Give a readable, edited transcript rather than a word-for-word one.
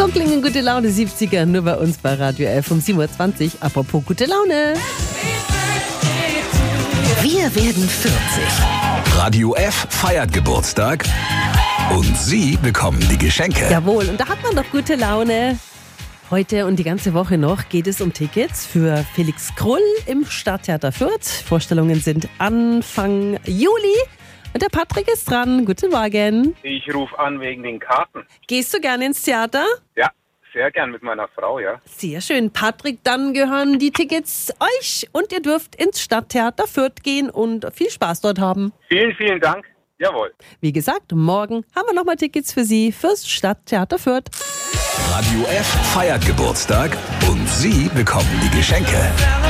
So klingen gute Laune 70er nur bei uns bei Radio F um 7.20 Uhr. Apropos gute Laune. Wir werden 40. Radio F feiert Geburtstag und Sie bekommen die Geschenke. Jawohl, und da hat man doch gute Laune. Heute und die ganze Woche noch geht es um Tickets für Felix Krull im Stadttheater Fürth. Vorstellungen sind Anfang Juli. Und der Patrick ist dran. Guten Morgen. Ich rufe an wegen den Karten. Gehst du gerne ins Theater? Ja, sehr gern mit meiner Frau, ja. Sehr schön. Patrick, dann gehören die Tickets euch und ihr dürft ins Stadttheater Fürth gehen und viel Spaß dort haben. Vielen, vielen Dank. Jawohl. Wie gesagt, morgen haben wir nochmal Tickets für Sie fürs Stadttheater Fürth. Radio F feiert Geburtstag und Sie bekommen die Geschenke.